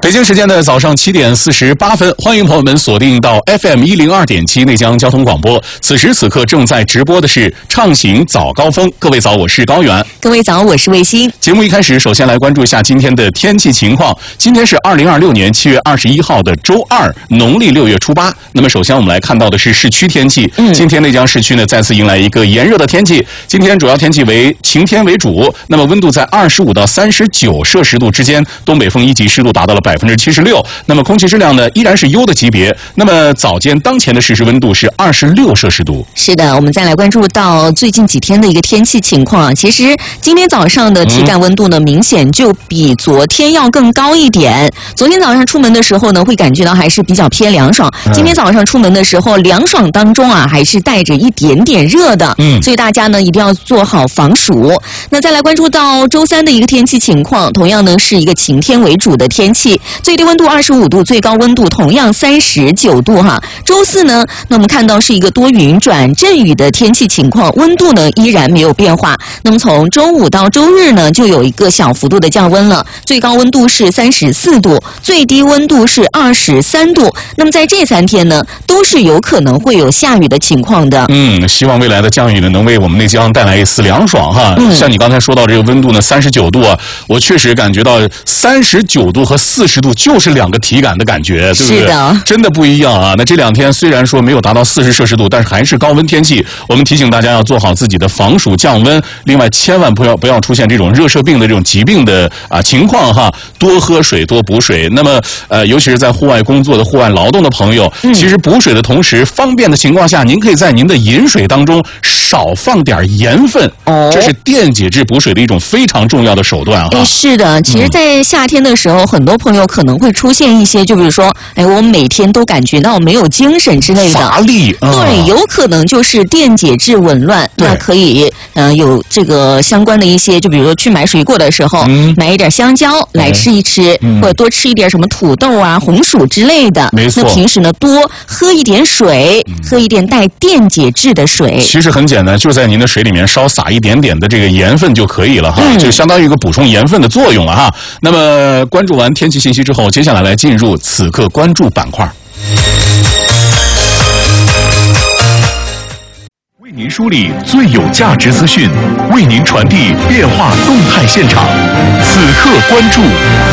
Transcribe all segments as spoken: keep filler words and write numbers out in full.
北京时间的早上七点四十八分，欢迎朋友们锁定到 F M 一零二点七内江交通广播。此时此刻正在直播的是畅行早高峰。各位早，我是高原。 各位早，我是卫星。 节目一开始，首先来关注一下今天的天气情况。今天是二零二六年七月二十一号的周二，农历六月初八。那么首先我们来看到的是市区天气。嗯，今天内江市区呢再次迎来一个炎热的天气。今天主要天气为晴天为主，那么温度在二十五到三十九摄氏度之间，东北风一级，湿度达到了百分之七十六。那么空气质量呢依然是优的级别。那么早间当前的实时温度是二十六摄氏度。 是的，我们再来关注到最近几天的一个天气情况。其实今天早上的体感温度呢，嗯、明显就比昨天要更高一点。昨天早上出门的时候呢，会感觉到还是比较偏凉爽。嗯、今天早上出门的时候，凉爽当中啊，还是带着一点点热的。嗯，所以大家呢一定要做好防暑。那再来关注到周三的一个天气情况，同样呢是一个晴天为主的天气，最低温度二十五度，最高温度同样三十九度哈。周四呢，那我们看到是一个多云转阵雨的天气情况，温度呢依然没有变化。那么从周五到周日呢，就有一个小幅度的降温了，最高温度是三十四度，最低温度是二十三度。那么在这三天呢，都是有可能会有下雨的情况的。 嗯，希望未来的降雨呢，能为我们内江带来一丝凉爽哈。嗯、像你刚才说到这个温度呢，三十九度啊，我确实感觉到三十九度和四十度就是两个体感的感觉，对不对？ 是的， 真的不一样啊。那这两天虽然说没有达到四十摄氏度，但是还是高温天气。我们提醒大家要做好自己的防暑降温，另外千万不要不要出现这种热射病的这种疾病的啊情况哈。多喝水，多补水。那么呃，尤其是在户外工作的、户外劳动的朋友，嗯、其实补水的同时，方便的情况下，您可以在您的饮水当中少放点盐分，哦，这是电解质补水的一种非常重要的手段哈。 是的，其实，在夏天的时候，嗯、很多朋友可能会出现一些，就比如说，哎，我每天都感觉到没有精神之类的， 乏力， 嗯、对，有可能就是电解质紊乱。那可以，嗯、呃，有这个相关的一些，就比如说去买水果的时候，嗯、买一点香蕉来吃一吃，嗯、或者多吃一点什么土豆啊、红薯之类的。 没错。 那平时呢，多喝一点水，嗯、喝一点带电解质的水。 其实很简单，就在您的水里面稍撒一点点的这个盐分就可以了哈，嗯、就相当于一个补充盐分的作用了哈。那么关注完天气信息之后，接下来来进入此刻关注板块。 为您梳理最有价值资讯，为您传递变化动态现场。此刻关注。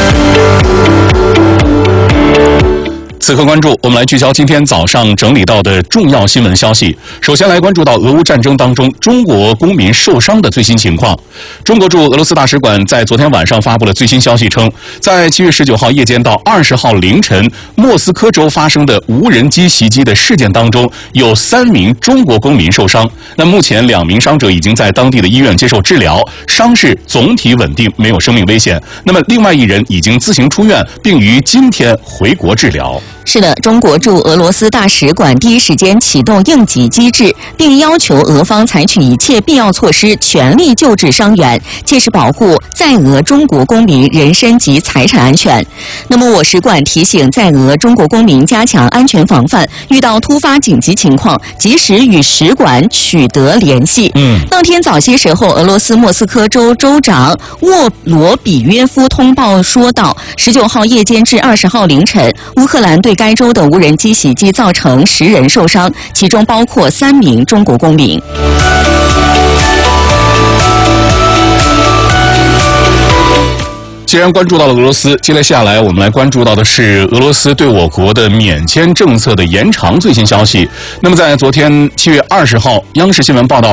此刻关注，我们来聚焦今天早上整理到的重要新闻消息。首先来关注到俄乌战争当中中国公民受伤的最新情况。中国驻俄罗斯大使馆在昨天晚上发布了最新消息称，在七月十九号夜间到二十号凌晨，莫斯科州发生的无人机袭击的事件当中，有三名中国公民受伤。那目前两名伤者已经在当地的医院接受治疗，伤势总体稳定，没有生命危险。那么另外一人已经自行出院，并于今天回国治疗。 是的，中国驻俄罗斯大使馆第一时间启动应急机制，并要求俄方采取一切必要措施，全力救治伤员，切实保护在俄中国公民人身及财产安全。那么，我使馆提醒在俄中国公民加强安全防范，遇到突发紧急情况，及时与使馆取得联系。嗯，当天早些时候，俄罗斯莫斯科州州长沃罗比约夫通报说道，十九号夜间至二十号凌晨，乌克兰对该州的无人机袭击造成十人受伤，其中包括三名中国公民。 既然关注到了俄罗斯，接下来我们来关注到的是俄罗斯对我国的免签政策的延长最新消息。那么在昨天七月二十号，央视新闻报道，